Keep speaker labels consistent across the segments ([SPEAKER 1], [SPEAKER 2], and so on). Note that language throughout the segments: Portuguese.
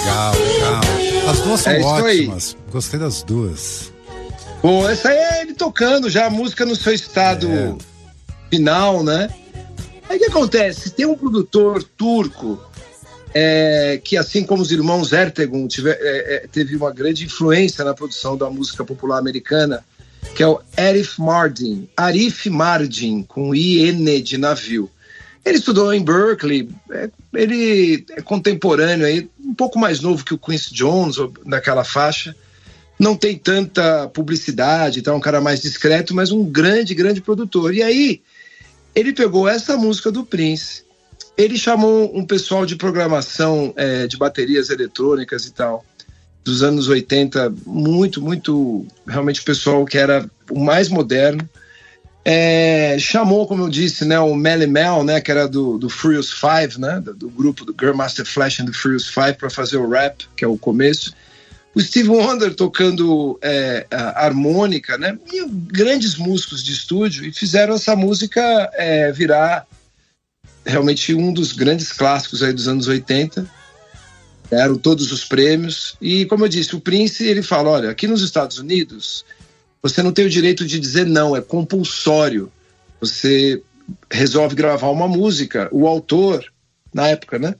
[SPEAKER 1] Legal. As duas são ótimas.
[SPEAKER 2] Aí.
[SPEAKER 1] Gostei das duas.
[SPEAKER 2] Bom, essa aí é ele tocando já a música no seu estado final, né? Aí o que acontece? Tem um produtor turco que, assim como os irmãos Ertegun, teve uma grande influência na produção da música popular americana, que é o Arif Mardin, com I-N de navio. Ele estudou em Berkeley, ele é contemporâneo, aí, um pouco mais novo que o Quincy Jones, naquela faixa. Não tem tanta publicidade, tá? Um cara mais discreto, mas um grande produtor. E aí, ele pegou essa música do Prince, ele chamou um pessoal de programação de baterias eletrônicas e tal, dos anos 80, muito, realmente o pessoal que era o mais moderno. Chamou, como eu disse, né, o Melle Mel, né, que era do Furious Five, né, do grupo do Grandmaster Flash and the Furious Five, para fazer o rap, que é o começo. O Steve Wonder tocando a harmônica, né, e grandes músicos de estúdio, e fizeram essa música virar realmente um dos grandes clássicos aí dos anos 80. Deram todos os prêmios. E, como eu disse, o Prince, ele fala, olha, aqui nos Estados Unidos, você não tem o direito de dizer não, é compulsório. Você resolve gravar uma música, o autor, na época, né?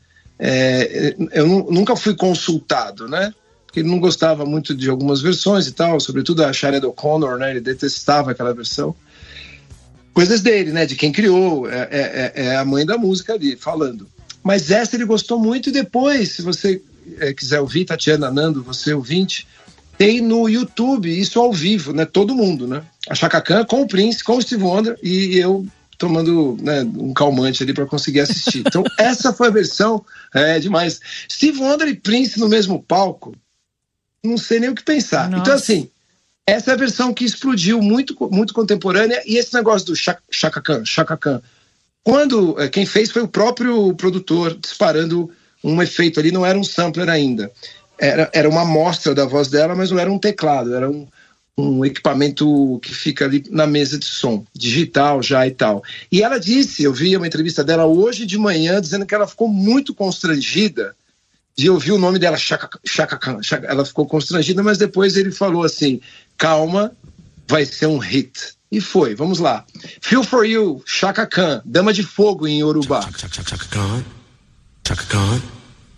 [SPEAKER 2] Eu nunca fui consultado, né? Porque ele não gostava muito de algumas versões e tal, sobretudo a Sinéad O'Connor, né? Ele detestava aquela versão. Coisas dele, né? De quem criou, é a mãe da música ali, falando. Mas essa ele gostou muito, e depois, se você quiser ouvir, Tatiana, Nando, você ouvinte, tem no YouTube, isso ao vivo, né? Todo mundo, né? A Chaka Khan com o Prince, com o Steve Wonder, e eu tomando, né, um calmante ali para conseguir assistir. Então, essa foi a versão, demais. Steve Wonder e Prince no mesmo palco, não sei nem o que pensar. Nossa. Então, assim, essa é a versão que explodiu, muito contemporânea, e esse negócio do Chaka Khan, quando quem fez foi o próprio produtor disparando um efeito ali, não era um sampler ainda. Era uma amostra da voz dela, mas não era um teclado, era um equipamento que fica ali na mesa de som, digital já e tal. E ela disse, eu vi uma entrevista dela hoje de manhã, dizendo que ela ficou muito constrangida de ouvir o nome dela, Chaka Khan. Ela ficou constrangida, mas depois ele falou assim, calma, vai ser um hit. E foi, vamos lá. Feel for You, Chaka Khan, Dama de Fogo em Yorubá.
[SPEAKER 3] Chaka Khan, Chaka Khan.